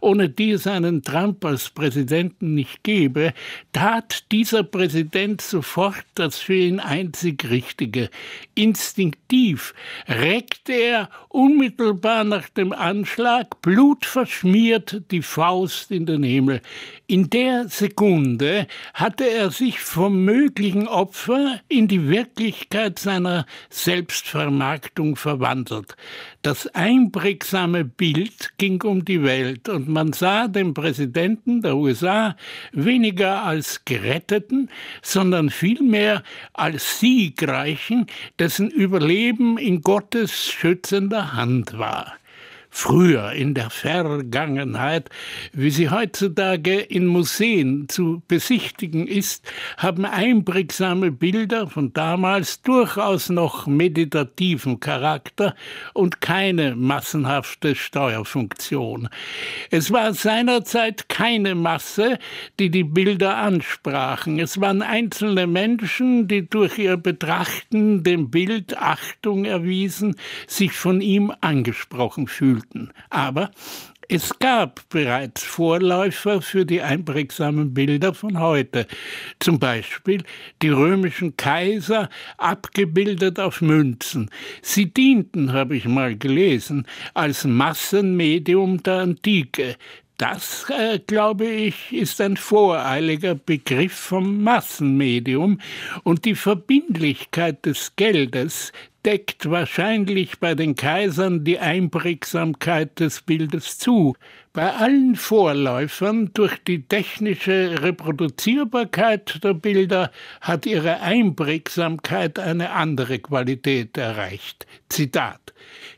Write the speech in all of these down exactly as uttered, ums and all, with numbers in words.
ohne die es einen Trump als Präsidenten nicht gäbe, tat dieser Präsident sofort das für ihn einzig Richtige. Instinktiv reckte er unmittelbar nach dem Anschlag blutverschmiert die Faust in den Himmel. In der Sekunde hatte er sich vom möglichen Opfer in die Wirklichkeit seiner Selbstvermarktung verwandelt. Das einprägsame Bild ging um die Welt und man sah den Präsidenten der U S A weniger als Geretteten, sondern vielmehr als Siegreichen, dessen Überleben in Gottes schützender Hand war. Früher, in der Vergangenheit, wie sie heutzutage in Museen zu besichtigen ist, haben einprägsame Bilder von damals durchaus noch meditativen Charakter und keine massenhafte Steuerfunktion. Es war seinerzeit keine Masse, die die Bilder ansprachen. Es waren einzelne Menschen, die durch ihr Betrachten dem Bild Achtung erwiesen, sich von ihm angesprochen fühlten. Aber es gab bereits Vorläufer für die einprägsamen Bilder von heute. Zum Beispiel die römischen Kaiser, abgebildet auf Münzen. Sie dienten, habe ich mal gelesen, als Massenmedium der Antike. Das, äh, glaube ich, ist ein voreiliger Begriff vom Massenmedium und die Verbindlichkeit des Geldes deckt wahrscheinlich bei den Kaisern die Einprägsamkeit des Bildes zu. Bei allen Vorläufern durch die technische Reproduzierbarkeit der Bilder hat ihre Einprägsamkeit eine andere Qualität erreicht. Zitat: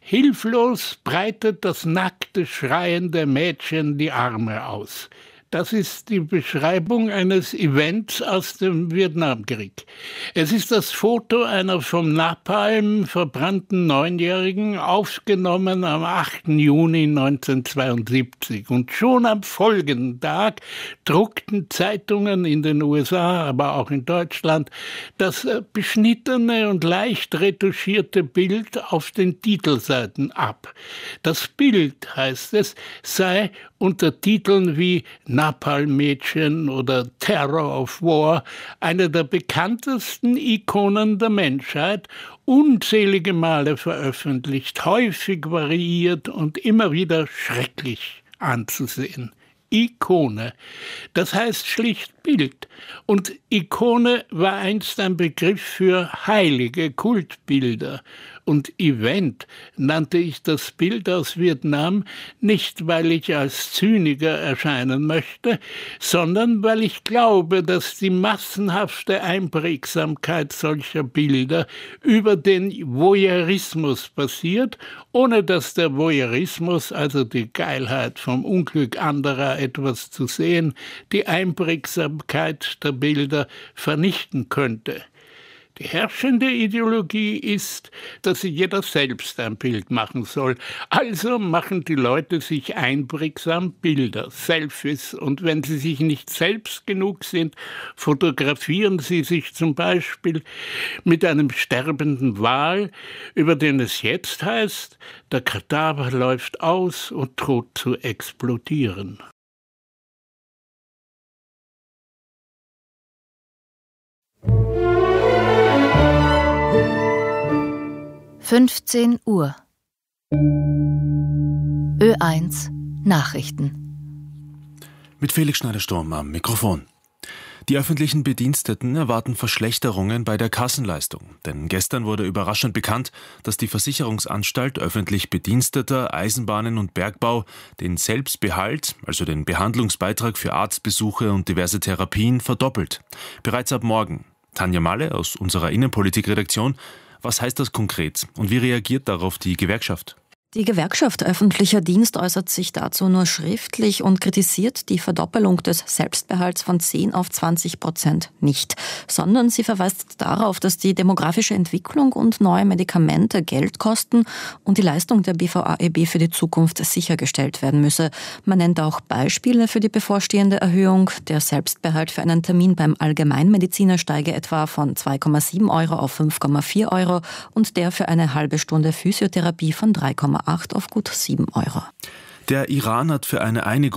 Hilflos breitet das nackte, schreiende Mädchen die Arme aus. Das ist die Beschreibung eines Events aus dem Vietnamkrieg. Es ist das Foto einer vom Napalm verbrannten Neunjährigen, aufgenommen am achten Juni neunzehnhundertzweiundsiebzig. Und schon am folgenden Tag druckten Zeitungen in den U S A, aber auch in Deutschland, das beschnittene und leicht retuschierte Bild auf den Titelseiten ab. Das Bild, heißt es, sei unter Titeln wie Napalm-Mädchen oder Terror of War eine der bekanntesten Ikonen der Menschheit, unzählige Male veröffentlicht, häufig variiert und immer wieder schrecklich anzusehen. Ikone, das heißt schlicht Bild. Und Ikone war einst ein Begriff für heilige Kultbilder. Und Event nannte ich das Bild aus Vietnam nicht, weil ich als Zyniker erscheinen möchte, sondern weil ich glaube, dass die massenhafte Einprägsamkeit solcher Bilder über den Voyeurismus passiert, ohne dass der Voyeurismus, also die Geilheit vom Unglück anderer etwas zu sehen, die Einprägsamkeit der Bilder vernichten könnte. Die herrschende Ideologie ist, dass sich jeder selbst ein Bild machen soll. Also machen die Leute sich einprägsam Bilder, Selfies. Und wenn sie sich nicht selbst genug sind, fotografieren sie sich zum Beispiel mit einem sterbenden Wal, über den es jetzt heißt, der Kadaver läuft aus und droht zu explodieren. fünfzehn Uhr. Ö eins Nachrichten. Mit Felix Schneider-Sturm am Mikrofon. Die öffentlichen Bediensteten erwarten Verschlechterungen bei der Kassenleistung. Denn gestern wurde überraschend bekannt, dass die Versicherungsanstalt öffentlich Bediensteter, Eisenbahnen und Bergbau den Selbstbehalt, also den Behandlungsbeitrag für Arztbesuche und diverse Therapien, verdoppelt. Bereits ab morgen. Tanja Malle aus unserer Innenpolitik-Redaktion. Was heißt das konkret und wie reagiert darauf die Gewerkschaft? Die Gewerkschaft Öffentlicher Dienst äußert sich dazu nur schriftlich und kritisiert die Verdoppelung des Selbstbehalts von zehn auf zwanzig Prozent nicht, sondern sie verweist darauf, dass die demografische Entwicklung und neue Medikamente Geld kosten und die Leistung der B V A E B für die Zukunft sichergestellt werden müsse. Man nennt auch Beispiele für die bevorstehende Erhöhung. Der Selbstbehalt für einen Termin beim Allgemeinmediziner steige etwa von zwei Komma sieben Euro auf fünf Komma vier Euro und der für eine halbe Stunde Physiotherapie von drei Komma acht auf gut sieben Euro. Der Iran hat für eine Einigung